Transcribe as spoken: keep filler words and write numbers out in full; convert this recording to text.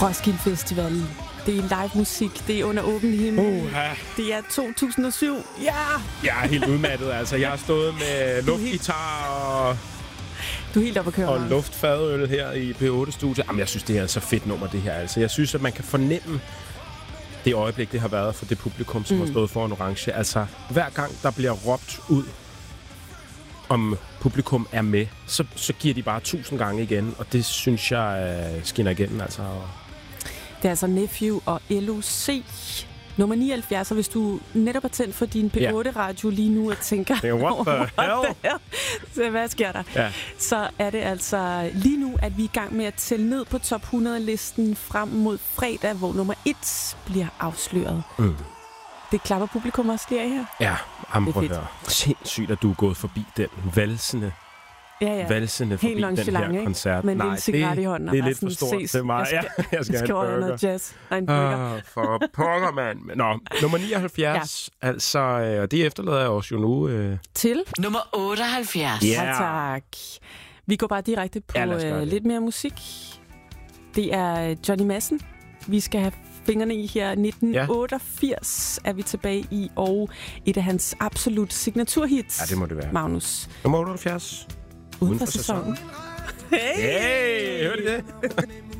Roskilde Festival. Det er live musik. Det er under åben himmel. Uh-huh. Det er to tusind og syv. Ja! Jeg er helt udmattet, altså. Jeg har stået med luftgitar og... Du er helt oppe at køre. Og luftfadøl her i P otte-studiet. Jamen, jeg synes, det er så fedt nummer, det her. Altså, jeg synes, at man kan fornemme det øjeblik, det har været for det publikum, som mm. har stået foran Orange. Altså, hver gang der bliver råbt ud, om publikum er med, så, så giver de bare tusind gange igen. Og det synes jeg uh, skinner igennem, altså. Det er altså Nephew og L O C. Nummer nioghalvfjerds, og hvis du netop har tændt for din P otte-radio lige nu og tænker... Det er what the hell? Så hvad sker der? Ja. Så er det altså lige nu, at vi er i gang med at tælle ned på top hundrede-listen frem mod fredag, hvor nummer et bliver afsløret. Mm. Det klapper publikum også lige af her. Ja, jamen, prøv at høre. Sindssygt, at du er gået forbi den valsende... Ja, ja. valsende forbi den her koncert. Men nej, det, i hånden, det er lidt for stort til mig. Jeg skal, ja, jeg skal, skal have en noget jazz og en burger. Ah, for pokker, mand. Nå, nummer nioghalvfjerds. Ja. Altså, øh, og det efterlader jeg også jo nu. Øh... Til? Nummer otteoghalvfjerds. Yeah. Ja, tak. Vi går bare direkte på ja, øh, lidt mere musik. Det er Johnny Madsen. Vi skal have fingrene i her. nitten otteogfirs ja. Er vi tilbage i, og et af hans absolut signaturhits. Ja, det må det være. Magnus. Nummer otteoghalvfjerds. Uden for sæsonen. Hey! Hey! Hørte I det?